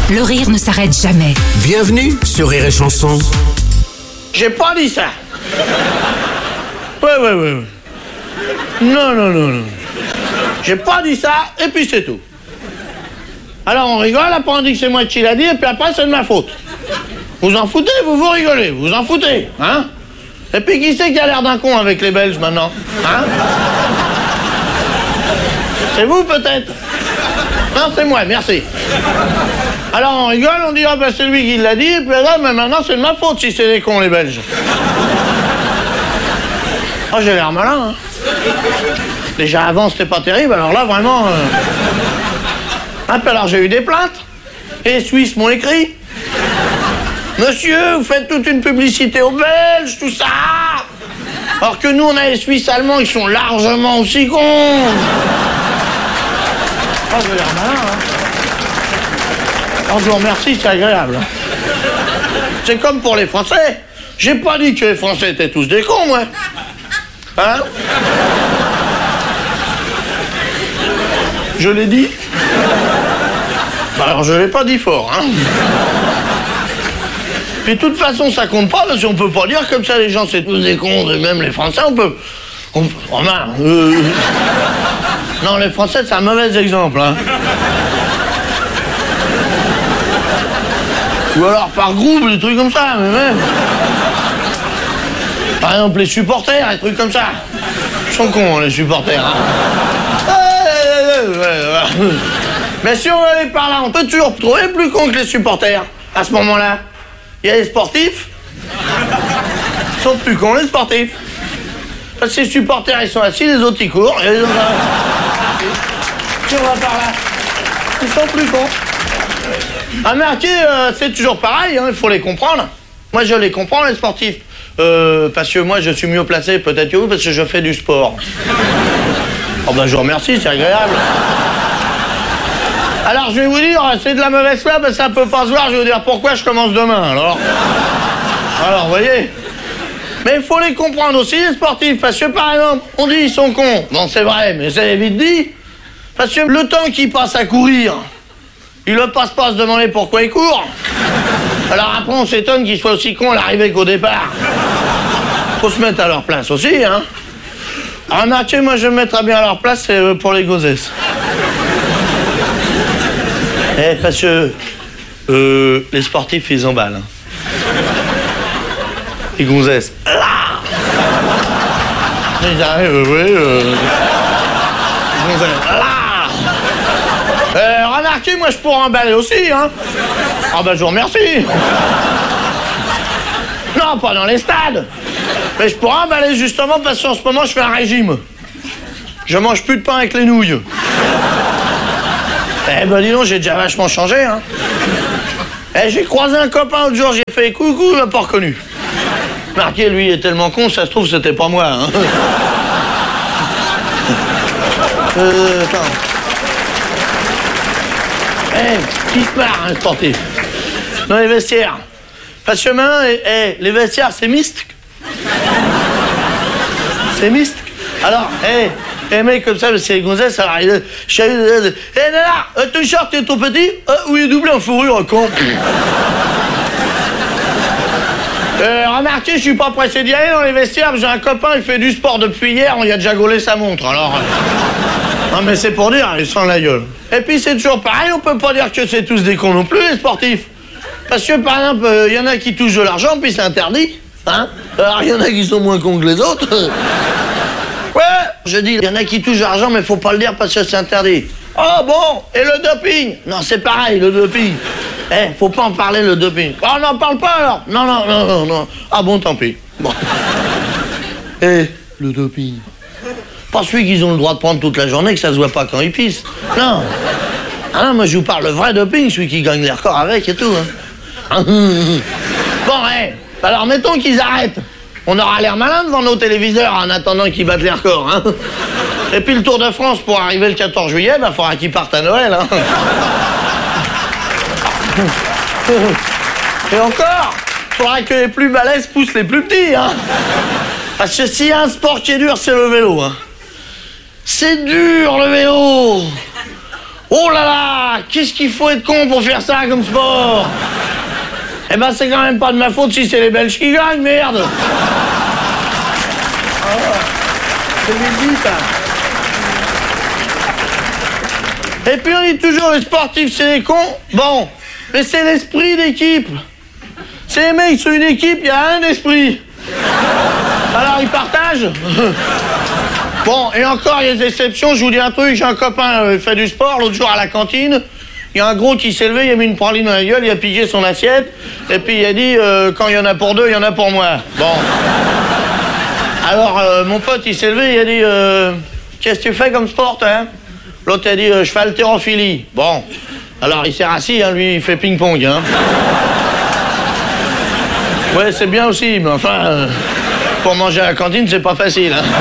Le rire ne s'arrête jamais. Bienvenue sur Rire et Chanson. J'ai pas dit ça. Ouais. Non. J'ai pas dit ça, et puis c'est tout. Alors on rigole, après on dit que c'est moi qui l'a dit, et puis après c'est de ma faute. Vous en foutez, vous rigolez, vous en foutez, hein? Et puis qui c'est qui a l'air d'un con avec les Belges maintenant, hein? C'est vous peut-être? Non, c'est moi, merci. Alors on rigole, on dit ah ben c'est lui qui l'a dit, et puis là, mais maintenant c'est de ma faute si c'est des cons les Belges. Oh j'ai l'air malin, hein. Déjà avant c'était pas terrible, alors là vraiment... Ah, puis alors j'ai eu des plaintes. Et les Suisses m'ont écrit. Monsieur, vous faites toute une publicité aux Belges, tout ça. Alors que nous on a les Suisses allemands, ils sont largement aussi cons. Oh j'ai l'air malin, hein. Oh, je vous remercie, c'est agréable. C'est comme pour les Français. J'ai pas dit que les Français étaient tous des cons, moi. Hein? Je l'ai dit? Bah alors je l'ai pas dit fort, hein. Puis de toute façon ça compte pas, parce qu'on peut pas dire comme ça les gens c'est tous des cons, même les Français on peut... Non, les Français c'est un mauvais exemple, hein. Ou alors par groupe, des trucs comme ça, mais même... Par exemple les supporters, des trucs comme ça. Ils sont cons les supporters, hein. Mais si on va aller par là, on peut toujours trouver plus con que les supporters. À ce moment-là, il y a les sportifs. Ils sont plus cons, les sportifs. Parce que les supporters, ils sont assis, les autres, ils courent. Et les autres, si on va par là, ils sont plus cons. À marquer, c'est toujours pareil, hein, il faut les comprendre. Moi, je les comprends, les sportifs. Parce que moi, je suis mieux placé, peut-être que vous, parce que je fais du sport. Oh ben, je vous remercie, c'est agréable. Alors, je vais vous dire, c'est de la mauvaise foi, parce que ça peut pas se voir, je vais vous dire pourquoi je commence demain, alors, vous voyez. Mais il faut les comprendre aussi, les sportifs, parce que, par exemple, on dit ils sont cons. Bon, c'est vrai, mais c'est vite dit. Parce que le temps qu'ils passent à courir, ils ne passent pas à se demander pourquoi ils courent. Alors après, on s'étonne qu'ils soient aussi cons à l'arrivée qu'au départ. Faut se mettre à leur place aussi, hein. Remarquez, moi, je me mettrais bien à leur place, c'est pour les gonzesses. Parce que les sportifs, ils emballent. Hein. Les gonzesses. Là ils arrivent, oui. Les gonzesses. Là remarquez, moi, je pourrais emballer aussi, hein. Ah ben, je vous remercie. Non, pas dans les stades. Mais je pourrais emballer justement parce qu'en ce moment, je fais un régime. Je mange plus de pain avec les nouilles. Eh ben dis donc, j'ai déjà vachement changé, hein. J'ai croisé un copain l'autre jour, j'ai fait coucou, il m'a pas reconnu. Marqué, lui, il est tellement con, ça se trouve, c'était pas moi, hein. Attends. Qui se marre, un sportif? Dans les vestiaires. Parce que maintenant, les vestiaires, c'est mixte. C'est mixte. Alors, les mecs comme ça, c'est les gonzesses, alors nana, ton t-shirt est trop petit? Oui, doublé en fourrure, con. Remarquez, je suis pas pressé d'y aller dans les vestiaires, j'ai un copain, il fait du sport depuis hier, on y a déjà gaulé sa montre, alors... Non mais c'est pour dire, il sent la gueule. Et puis c'est toujours pareil, on peut pas dire que c'est tous des cons non plus, les sportifs. Parce que par exemple, il y en a qui touchent de l'argent, puis c'est interdit, hein. Alors il y en a qui sont moins cons que les autres. Ouais, je dis, il y en a qui touchent de l'argent, mais faut pas le dire parce que c'est interdit. Oh bon, et le doping? Non, c'est pareil, le doping. Faut pas en parler, le doping. Oh, on n'en parle pas alors? Non. Ah bon, tant pis. Bon. Le doping. Pas celui qu'ils ont le droit de prendre toute la journée, que ça se voit pas quand ils pissent. Non. Ah non, moi je vous parle le vrai doping, celui qui gagne les records avec et tout. Hein. Bon, alors mettons qu'ils arrêtent. On aura l'air malin devant nos téléviseurs en attendant qu'ils battent les records, hein. Et puis le Tour de France, pour arriver le 14 juillet, bah faudra qu'ils partent à Noël, hein. Et encore, faudra que les plus balèzes poussent les plus petits, hein. Parce que s'il y a un sport qui est dur, c'est le vélo, hein. C'est dur, le vélo. Oh là là, qu'est-ce qu'il faut être con pour faire ça comme sport? Eh ben, c'est quand même pas de ma faute si c'est les Belges qui gagnent, merde. Ah, c'est bien dit, ça. Et puis on dit toujours les sportifs c'est des cons. Bon, mais c'est l'esprit d'équipe. C'est les mecs sur une équipe, il y a un esprit. Alors ils partagent. Bon, et encore il y a des exceptions, je vous dis un truc, j'ai un copain, il fait du sport, l'autre jour à la cantine, il y a un gros qui s'est levé, il a mis une praline dans la gueule, il a piqué son assiette, et puis il a dit quand il y en a pour deux, il y en a pour moi. Bon. Alors mon pote il s'est levé, il a dit qu'est-ce que tu fais comme sport, hein? L'autre a dit je fais haltérophilie. Bon, alors il s'est rassis, hein, lui il fait ping-pong. Hein. Ouais, c'est bien aussi, mais enfin, pour manger à la cantine, c'est pas facile. Hein.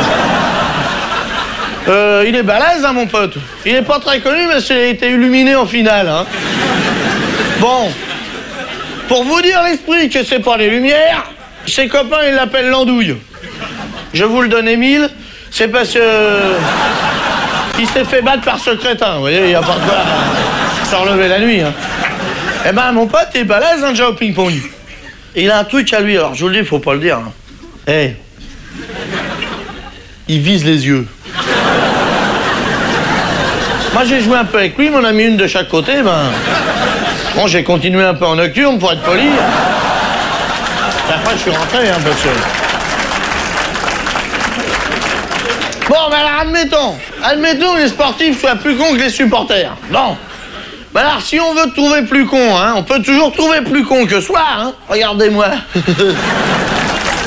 Il est balèze, hein, mon pote. Il est pas très connu, mais il a été illuminé en finale. Hein. Bon, pour vous dire l'esprit que c'est pas les lumières, ses copains ils l'appellent l'andouille. Je vous le donne, Émile, c'est parce que il s'est fait battre par ce crétin, vous voyez, il n'y a pas de quoi se relever la nuit. Hein. Eh ben, mon pote est balèze, hein, déjà au ping-pong. Il a un truc à lui, alors je vous le dis, faut pas le dire. Hein. Hey. Il vise les yeux. Moi, j'ai joué un peu avec lui, mais on a mis une de chaque côté, ben... Bon, j'ai continué un peu en nocturne, pour être poli. Et après, je suis rentré, hein, parce que... Bon, ben alors, admettons que les sportifs soient plus cons que les supporters. Bon. Ben alors, si on veut trouver plus con, hein, on peut toujours trouver plus con que soi, hein. Regardez-moi.